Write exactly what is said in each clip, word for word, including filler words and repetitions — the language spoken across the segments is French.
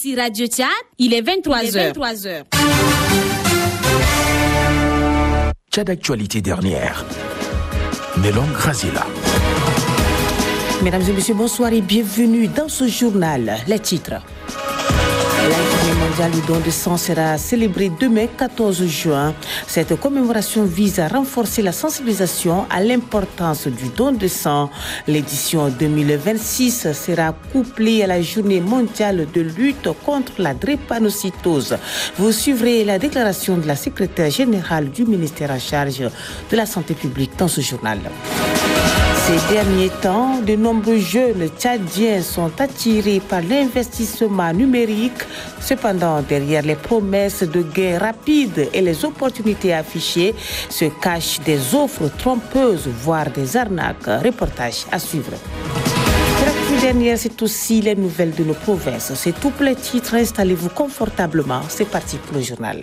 Ici Radio Tchad, il est vingt-trois heures. Tchad Actualité dernière. Nelon Grazila. Mesdames et messieurs, bonsoir et bienvenue dans ce journal. Les titres. La journée mondiale du don de sang sera célébrée demain, quatorze juin. Cette commémoration vise à renforcer la sensibilisation à l'importance du don de sang. L'édition deux mille vingt-six sera couplée à la journée mondiale de lutte contre la drépanocytose. Vous suivrez la déclaration de la secrétaire générale du ministère en charge de la santé publique dans ce journal. Ces derniers temps, de nombreux jeunes tchadiens sont attirés par l'investissement numérique. Cependant, derrière les promesses de gains rapides et les opportunités affichées, se cachent des offres trompeuses, voire des arnaques. Reportage à suivre. La dernière, c'est aussi les nouvelles de nos provinces. C'est tout pour les titres. Installez-vous confortablement. C'est parti pour le journal.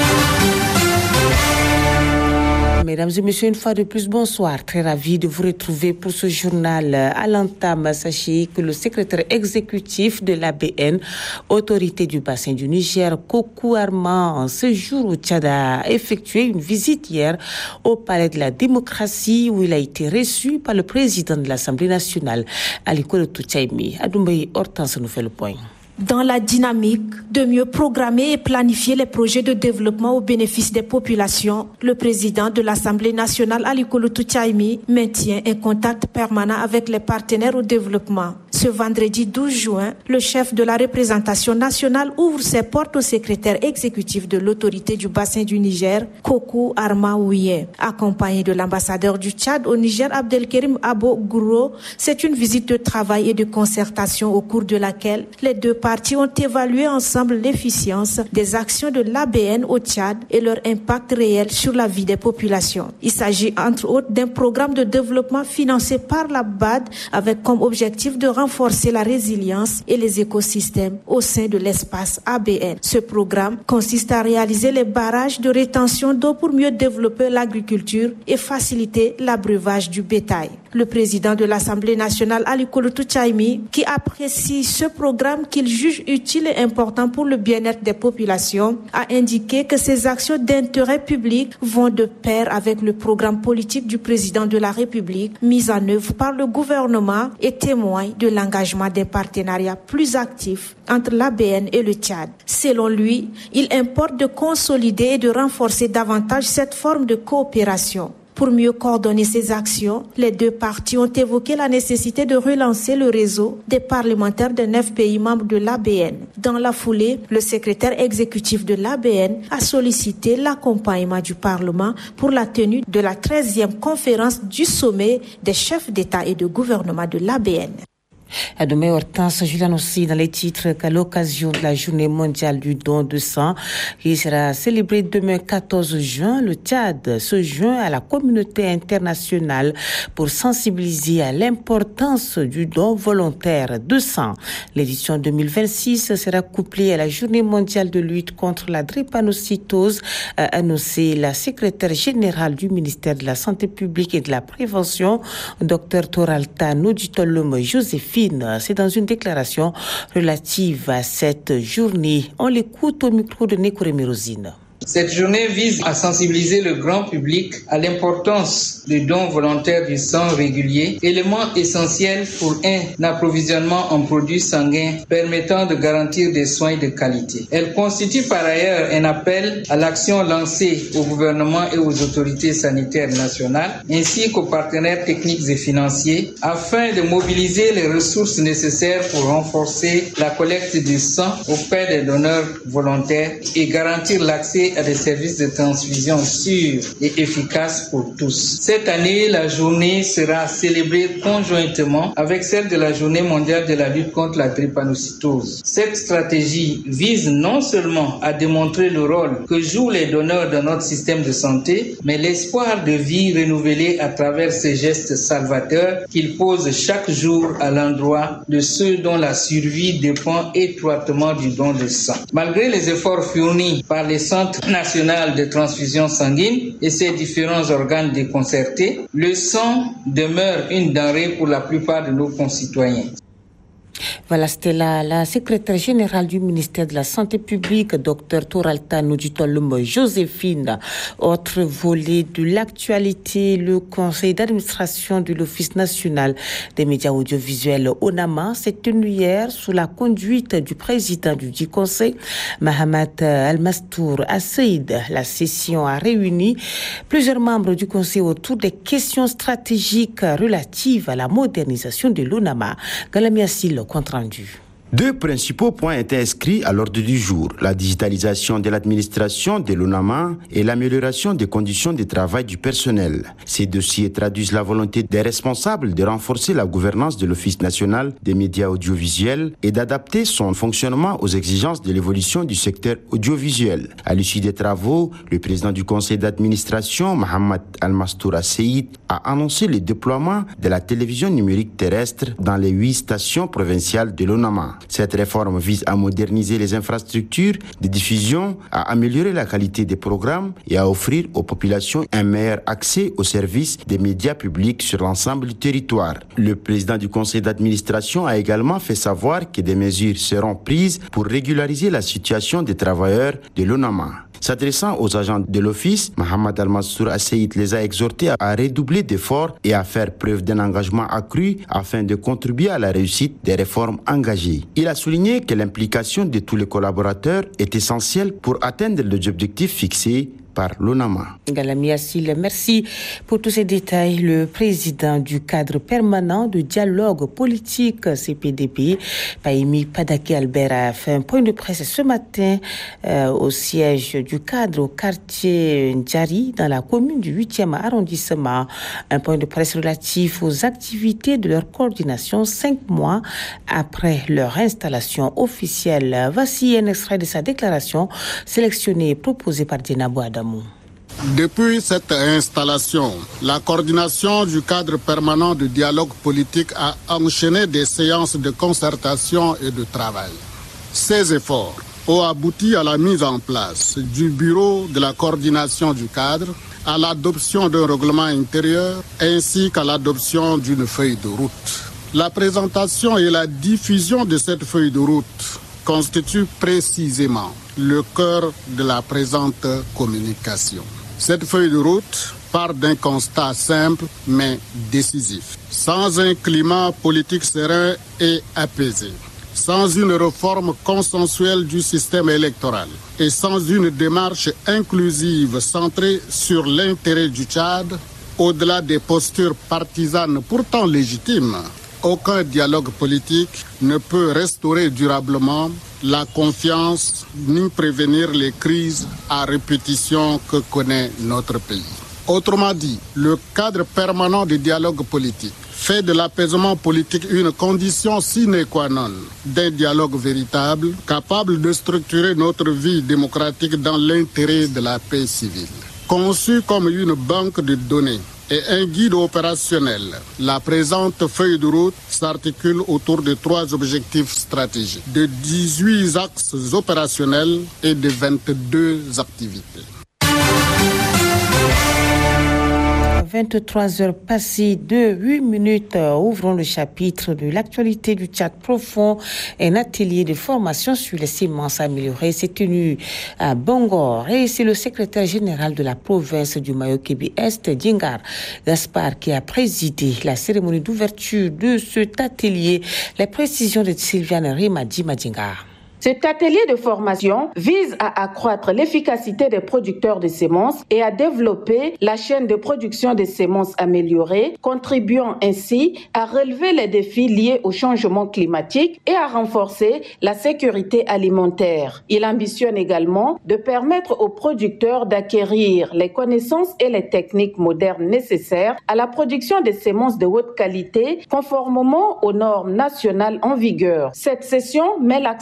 Mesdames et messieurs, une fois de plus, bonsoir. Très ravi de vous retrouver pour ce journal. À l'entame, sachez que le secrétaire exécutif de l'A B N, Autorité du bassin du Niger, Kokou Arma, en séjour au Tchad, a effectué une visite hier au Palais de la Démocratie où il a été reçu par le président de l'Assemblée nationale, Aliko Toutchaïmi. Adoumbaye Hortense nous fait le point. Dans la dynamique de mieux programmer et planifier les projets de développement au bénéfice des populations, le président de l'Assemblée nationale, Aliko Toutchaïmi, maintient un contact permanent avec les partenaires au développement. Ce vendredi douze juin, le chef de la représentation nationale ouvre ses portes au secrétaire exécutif de l'autorité du bassin du Niger, Kokou Arma Ouye. Accompagné de l'ambassadeur du Tchad au Niger, Abdelkerim Abo Gouro, c'est une visite de travail et de concertation au cours de laquelle les deux parties ont évalué ensemble l'efficience des actions de l'A B N au Tchad et leur impact réel sur la vie des populations. Il s'agit entre autres d'un programme de développement financé par la B A D avec comme objectif de renforcer la résilience et les écosystèmes au sein de l'espace A B N. Ce programme consiste à réaliser les barrages de rétention d'eau pour mieux développer l'agriculture et faciliter l'abreuvage du bétail. Le président de l'Assemblée nationale, Aliko Toutchaïmi, qui apprécie ce programme qu'il juge utile et important pour le bien-être des populations, a indiqué que ces actions d'intérêt public vont de pair avec le programme politique du président de la République mis en œuvre par le gouvernement et témoigne de l'engagement des partenariats plus actifs entre l'A B N et le Tchad. Selon lui, il importe de consolider et de renforcer davantage cette forme de coopération. Pour mieux coordonner ces actions, les deux parties ont évoqué la nécessité de relancer le réseau des parlementaires de neuf pays membres de l'A B N. Dans la foulée, le secrétaire exécutif de l'A B N a sollicité l'accompagnement du Parlement pour la tenue de la treizième conférence du sommet des chefs d'État et de gouvernement de l'A B N. À demain, Hortense, je l'annonce aussi dans les titres qu'à l'occasion de la journée mondiale du don de sang, qui sera célébrée demain quatorze juin, le Tchad se joint à la communauté internationale pour sensibiliser à l'importance du don volontaire de sang. L'édition deux mille vingt-six sera couplée à la journée mondiale de lutte contre la drépanocytose, a annoncé la secrétaire générale du ministère de la Santé publique et de la Prévention, Dr Toralta Noditolom Joséphine. C'est dans une déclaration relative à cette journée. On l'écoute au micro de Nékouré Rosine. Cette journée vise à sensibiliser le grand public à l'importance du don volontaire du sang régulier, élément essentiel pour un approvisionnement en produits sanguins permettant de garantir des soins de qualité. Elle constitue par ailleurs un appel à l'action lancée au gouvernement et aux autorités sanitaires nationales, ainsi qu'aux partenaires techniques et financiers, afin de mobiliser les ressources nécessaires pour renforcer la collecte du sang auprès des donneurs volontaires et garantir l'accès à des services de transfusion sûrs et efficaces pour tous. Cette année, la journée sera célébrée conjointement avec celle de la Journée mondiale de la lutte contre la drépanocytose. Cette stratégie vise non seulement à démontrer le rôle que jouent les donneurs dans notre système de santé, mais l'espoir de vie renouvelé à travers ces gestes salvateurs qu'ils posent chaque jour à l'endroit de ceux dont la survie dépend étroitement du don de sang. Malgré les efforts fournis par les centres national de transfusion sanguine et ses différents organes déconcertés, le sang demeure une denrée pour la plupart de nos concitoyens. Voilà, Stella, la secrétaire générale du ministère de la Santé publique, Dr Toralta Nuditolum Joséphine. Autre volet de l'actualité, le conseil d'administration de l'Office national des médias audiovisuels ONAMA s'est tenu hier sous la conduite du président du dit conseil, Mahamat Al-Mastour Assaïd. La session a réuni plusieurs membres du conseil autour des questions stratégiques relatives à la modernisation de l'ONAMA. Galami Assil, compte rendu. Deux principaux points étaient inscrits à l'ordre du jour, la digitalisation de l'administration de l'ONAMA et l'amélioration des conditions de travail du personnel. Ces dossiers traduisent la volonté des responsables de renforcer la gouvernance de l'Office national des médias audiovisuels et d'adapter son fonctionnement aux exigences de l'évolution du secteur audiovisuel. À l'issue des travaux, le président du conseil d'administration, Mohamed Al-Mastour Assaïd, a annoncé le déploiement de la télévision numérique terrestre dans les huit stations provinciales de l'ONAMA. Cette réforme vise à moderniser les infrastructures de diffusion, à améliorer la qualité des programmes et à offrir aux populations un meilleur accès aux services des médias publics sur l'ensemble du territoire. Le président du conseil d'administration a également fait savoir que des mesures seront prises pour régulariser la situation des travailleurs de l'ONAMA. S'adressant aux agents de l'office, Mohamed Al-Mastour Assaïd les a exhortés à redoubler d'efforts et à faire preuve d'un engagement accru afin de contribuer à la réussite des réformes engagées. Il a souligné que l'implication de tous les collaborateurs est essentielle pour atteindre les objectifs fixés par l'ONAMA. Galami Assil, merci pour tous ces détails. Le président du cadre permanent de dialogue politique C P D P, Pahimi Padake Albert, a fait un point de presse ce matin euh, au siège du cadre au quartier Ndjari dans la commune du huitième arrondissement. Un point de presse relatif aux activités de leur coordination cinq mois après leur installation officielle. Voici un extrait de sa déclaration sélectionnée et proposée par Dienabo Adamou. Depuis cette installation, la coordination du cadre permanent de dialogue politique a enchaîné des séances de concertation et de travail. Ces efforts ont abouti à la mise en place du bureau de la coordination du cadre, à l'adoption d'un règlement intérieur ainsi qu'à l'adoption d'une feuille de route. La présentation et la diffusion de cette feuille de route constituent précisément le cœur de la présente communication. Cette feuille de route part d'un constat simple mais décisif. Sans un climat politique serein et apaisé, sans une réforme consensuelle du système électoral et sans une démarche inclusive centrée sur l'intérêt du Tchad, au-delà des postures partisanes pourtant légitimes, aucun dialogue politique ne peut restaurer durablement la confiance ni prévenir les crises à répétition que connaît notre pays. Autrement dit, le cadre permanent de dialogue politique fait de l'apaisement politique une condition sine qua non d'un dialogue véritable, capable de structurer notre vie démocratique dans l'intérêt de la paix civile. Conçu comme une banque de données et un guide opérationnel, la présente feuille de route s'articule autour de trois objectifs stratégiques, de dix-huit axes opérationnels et de vingt-deux activités. vingt-trois heures passées de huit minutes. Ouvrons le chapitre de l'actualité du Tchad profond. Un atelier de formation sur les semences améliorées s'est tenu à Bangor et c'est le secrétaire général de la province du Mayo-Kébi-Est, Djengar Gaspard, qui a présidé la cérémonie d'ouverture de cet atelier. Les précisions de Sylviane Rimadi Madjengar. Cet atelier de formation vise à accroître l'efficacité des producteurs de semences et à développer la chaîne de production de semences améliorées, contribuant ainsi à relever les défis liés au changement climatique et à renforcer la sécurité alimentaire. Il ambitionne également de permettre aux producteurs d'acquérir les connaissances et les techniques modernes nécessaires à la production de semences de haute qualité conformément aux normes nationales en vigueur. Cette session met l'accent sur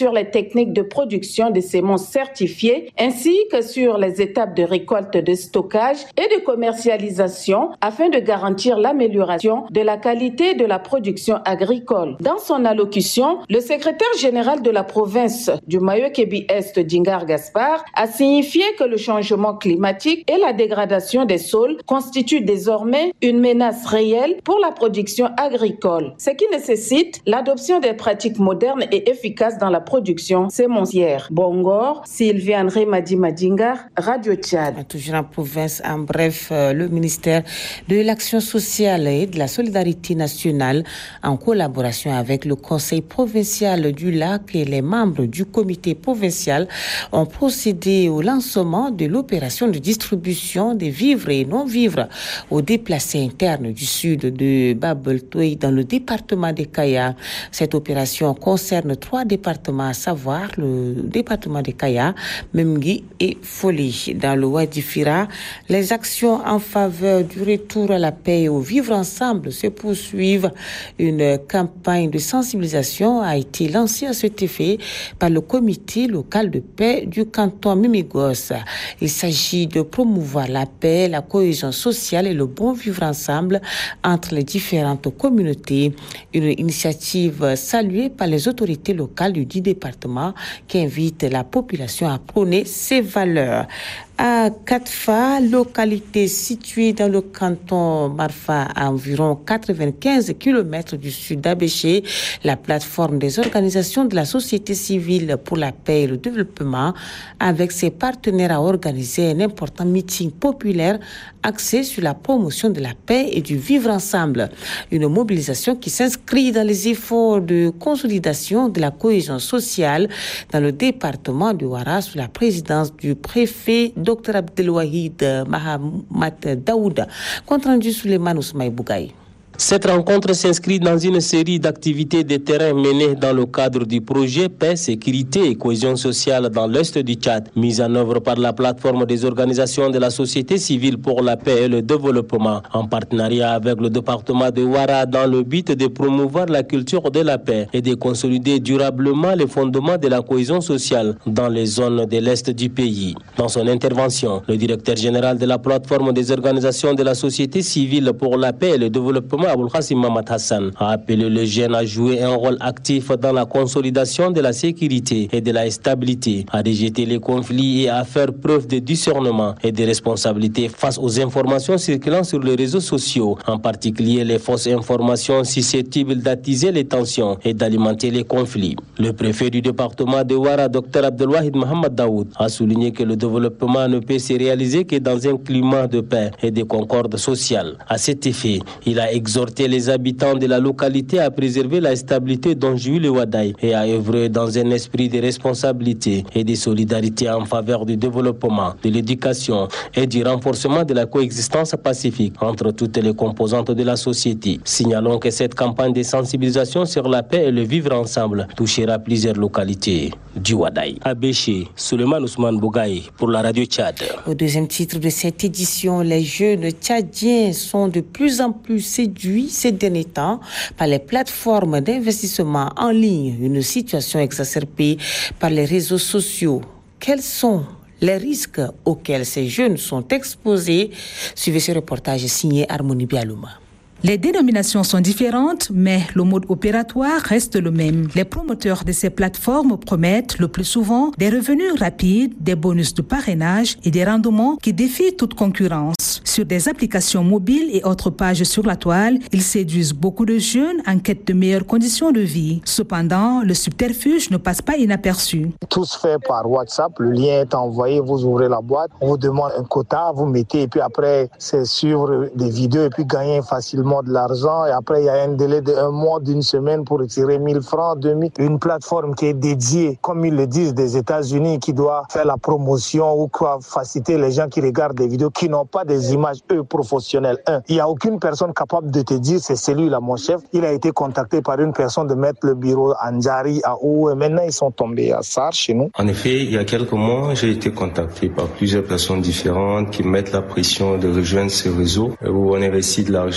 sur les techniques de production de semences certifiées ainsi que sur les étapes de récolte, de stockage et de commercialisation afin de garantir l'amélioration de la qualité de la production agricole. Dans son allocution, le secrétaire général de la province du Mayo-Kébi-Est, Djingar Gaspard, a signifié que le changement climatique et la dégradation des sols constituent désormais une menace réelle pour la production agricole, ce qui nécessite l'adoption des pratiques modernes et efficaces dans la production sémencière. Bongor, Sylviane Remadi Madingar, Radio Tchad. Toujours en province, en bref, le ministère de l'Action sociale et de la solidarité nationale, en collaboration avec le Conseil provincial du Lac et les membres du comité provincial, ont procédé au lancement de l'opération de distribution des vivres et non-vivres aux déplacés internes du sud de Babeltoué dans le département de Kaya. Cette opération concerne trois départements, à savoir le département de Kaya, Memgui et Foli. Dans le Wadifira, les actions en faveur du retour à la paix et au vivre ensemble se poursuivent. Une campagne de sensibilisation a été lancée à cet effet par le comité local de paix du canton Mimigos. Il s'agit de promouvoir la paix, la cohésion sociale et le bon vivre ensemble entre les différentes communautés. Une initiative saluée par les autorités locales du dit département qui invite la population à prôner ces valeurs. À Katfa, localité située dans le canton Marfa à environ quatre-vingt-quinze kilomètres du sud d'Abéché, la plateforme des organisations de la société civile pour la paix et le développement, avec ses partenaires, a organisé un important meeting populaire axé sur la promotion de la paix et du vivre ensemble. Une mobilisation qui s'inscrit dans les efforts de consolidation de la cohésion sociale dans le département de Ouara sous la présidence du préfet Docteur Abdelwahid Mahamat Daouda. Compte rendu Souleymane Ousmaï Bougaï. Cette rencontre s'inscrit dans une série d'activités de terrain menées dans le cadre du projet Paix, Sécurité et Cohésion sociale dans l'Est du Tchad, mise en œuvre par la plateforme des organisations de la société civile pour la paix et le développement, en partenariat avec le département de Ouara dans le but de promouvoir la culture de la paix et de consolider durablement les fondements de la cohésion sociale dans les zones de l'Est du pays. Dans son intervention, le directeur général de la plateforme des organisations de la société civile pour la paix et le développement, Aboul Khassim Mamad Hassan, a appelé les jeunes à jouer un rôle actif dans la consolidation de la sécurité et de la stabilité, à rejeter les conflits et à faire preuve de discernement et de responsabilité face aux informations circulant sur les réseaux sociaux, en particulier les fausses informations susceptibles d'attiser les tensions et d'alimenter les conflits. Le préfet du département de Ouara, Docteur Abdelwahid Mohamed Daoud, a souligné que le développement ne peut se réaliser que dans un climat de paix et de concorde sociale. À cet effet, il a exhorté les habitants de la localité à préserver la stabilité d'Onjou et Wadaï et à œuvrer dans un esprit de responsabilité et de solidarité en faveur du développement, de l'éducation et du renforcement de la coexistence pacifique entre toutes les composantes de la société. Signalons que cette campagne de sensibilisation sur la paix et le vivre ensemble touchera plusieurs localités du Wadaï. À Béché, Souleymane Ousmane Bougaï pour la radio Tchad. Au deuxième titre de cette édition, les jeunes tchadiens sont de plus en plus séduits ces derniers temps par les plateformes d'investissement en ligne, une situation exacerbée par les réseaux sociaux. Quels sont les risques auxquels ces jeunes sont exposés? Suivez ce reportage signé Harmonie Bialouma. Les dénominations sont différentes, mais le mode opératoire reste le même. Les promoteurs de ces plateformes promettent le plus souvent des revenus rapides, des bonus de parrainage et des rendements qui défient toute concurrence. Sur des applications mobiles et autres pages sur la toile, ils séduisent beaucoup de jeunes en quête de meilleures conditions de vie. Cependant, le subterfuge ne passe pas inaperçu. Tout se fait par WhatsApp, le lien est envoyé, vous ouvrez la boîte, on vous demande un quota, vous mettez et puis après c'est suivre des vidéos et puis gagner facilement de l'argent et après il y a un délai d'un mois, d'une semaine pour retirer mille francs, deux mille. Une plateforme qui est dédiée, comme ils le disent, des États-Unis, qui doit faire la promotion ou quoi faciliter les gens qui regardent des vidéos, qui n'ont pas des images eux professionnelles. Un, il n'y a aucune personne capable de te dire c'est celui-là mon chef. Il a été contacté par une personne de mettre le bureau à Ndjari, à Ou, et maintenant ils sont tombés à Sar chez nous. En effet, il y a quelques mois, j'ai été contacté par plusieurs personnes différentes qui mettent la pression de rejoindre ce réseau où on investit de l'argent, on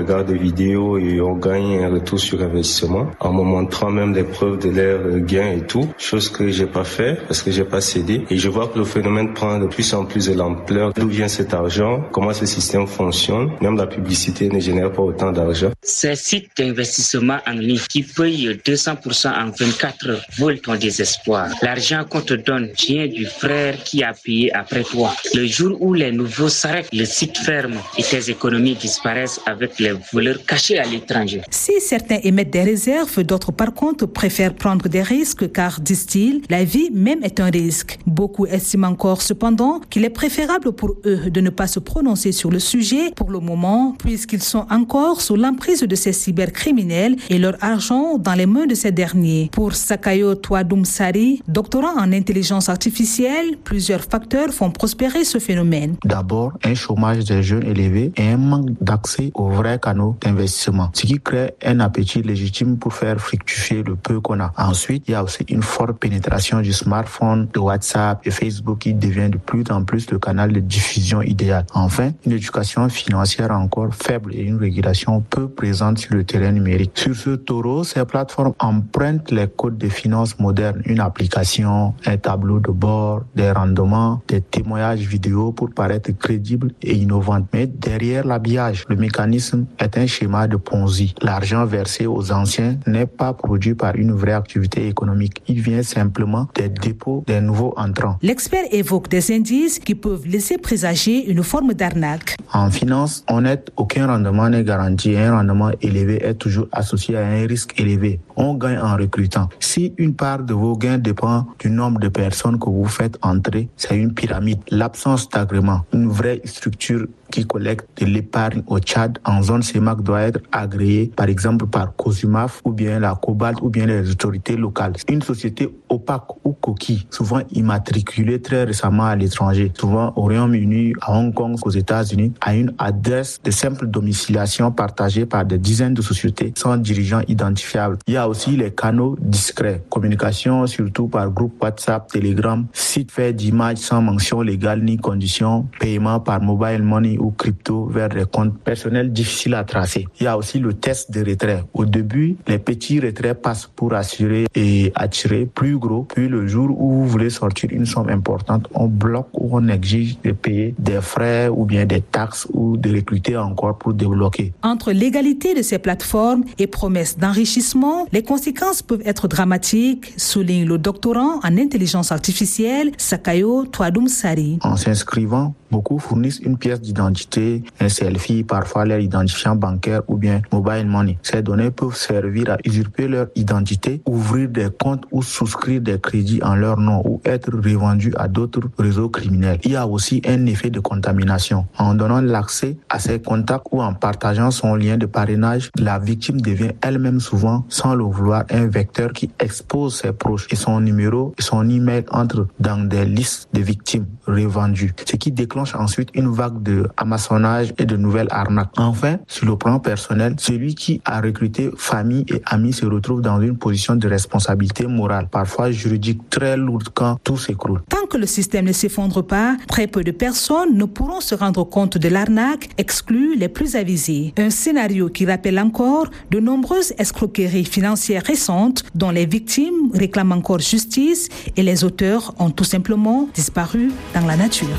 regarde des vidéos et on gagne un retour sur investissement en me montrant même des preuves de leurs gains et tout, chose que j'ai pas fait parce que j'ai pas cédé. Et je vois que le phénomène prend de plus en plus de l'ampleur. D'où vient cet argent? Comment ce système fonctionne? Même la publicité ne génère pas autant d'argent. Ces sites d'investissement en ligne qui payent deux cents pour cent en vingt-quatre heures volent ton désespoir. L'argent qu'on te donne vient du frère qui a payé après toi. Le jour où les nouveaux s'arrêtent, le site ferme et tes économies disparaissent avec les voleurs cachés à l'étranger. Si certains émettent des réserves, d'autres par contre préfèrent prendre des risques car, disent-ils, la vie même est un risque. Beaucoup estiment encore cependant qu'il est préférable pour eux de ne pas se prononcer sur le sujet pour le moment, puisqu'ils sont encore sous l'emprise de ces cybercriminels et leur argent dans les mains de ces derniers. Pour Sakayo Twadoum Sari, doctorant en intelligence artificielle, plusieurs facteurs font prospérer ce phénomène. D'abord, un chômage des jeunes élevé et un manque d'accès aux vrais canaux d'investissement, ce qui crée un appétit légitime pour faire fructifier le peu qu'on a. Ensuite, il y a aussi une forte pénétration du smartphone, de WhatsApp et Facebook qui devient de plus en plus le canal de diffusion idéal. Enfin, une éducation financière encore faible et une régulation peu présente sur le terrain numérique. Sur ce taureau, ces plateformes empruntent les codes de finances modernes, une application, un tableau de bord, des rendements, des témoignages vidéo pour paraître crédibles et innovantes. Mais derrière l'habillage, le mécanisme est un schéma de Ponzi. L'argent versé aux anciens n'est pas produit par une vraie activité économique. Il vient simplement des dépôts des nouveaux entrants. L'expert évoque des indices qui peuvent laisser présager une forme d'arnaque. En finance honnête, aucun rendement n'est garanti. Un rendement élevé est toujours associé à un risque élevé. On gagne en recrutant. Si une part de vos gains dépend du nombre de personnes que vous faites entrer, c'est une pyramide. L'absence d'agrément, une vraie structure qui collecte de l'épargne au Tchad en zone C E M A C doit être agréée, par exemple par COSUMAF ou bien la Cobalt ou bien les autorités locales. Une société opaque ou coquille, souvent immatriculée très récemment à l'étranger, souvent au Royaume-Uni, à Hong Kong, aux États-Unis, a une adresse de simple domiciliation partagée par des dizaines de sociétés sans dirigeants identifiables. Il y a aussi les canaux discrets, communication surtout par groupe WhatsApp, Telegram, site fait d'images sans mention légale ni condition, paiement par mobile money ou crypto vers des comptes personnels difficiles à tracer. Il y a aussi le test de retrait. Au début, les petits retraits passent pour assurer et attirer plus gros. Puis le jour où vous voulez sortir une somme importante, on bloque ou on exige de payer des frais ou bien des taxes ou de recruter encore pour débloquer. Entre l'égalité de ces plateformes et promesses d'enrichissement, les conséquences peuvent être dramatiques, souligne le doctorant en intelligence artificielle Sakayo Twadoum Sari. En s'inscrivant, beaucoup fournissent une pièce d'identité, un selfie, parfois leur identifiant bancaire ou bien mobile money. Ces données peuvent servir à usurper leur identité, ouvrir des comptes ou souscrire des crédits en leur nom ou être revendus à d'autres réseaux criminels. Il y a aussi un effet de contamination. En donnant l'accès à ses contacts ou en partageant son lien de parrainage, la victime devient elle-même souvent, sans le vouloir, un vecteur qui expose ses proches et son numéro et son email entrent dans des listes de victimes revendues, ce qui déclenche ensuite une vague de hameçonnage et de nouvelles arnaques. Enfin, sur le plan personnel, celui qui a recruté famille et amis se retrouve dans une position de responsabilité morale, parfois juridique très lourde quand tout s'écroule. Tant que le système ne s'effondre pas, très peu de personnes ne pourront se rendre compte de l'arnaque, exclus les plus avisés. Un scénario qui rappelle encore de nombreuses escroqueries financières récentes dont les victimes réclament encore justice et les auteurs ont tout simplement disparu dans la nature.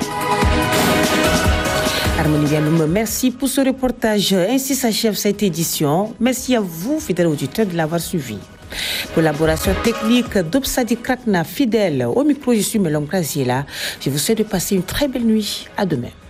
Harmonie Dialoum, merci pour ce reportage. Ainsi s'achève cette édition. Merci à vous, fidèles auditeurs, de l'avoir suivi. Collaboration technique d'Obsadi Krakna, fidèle au micro, je suis Mélom Graziella. Je vous souhaite de passer une très belle nuit. À demain.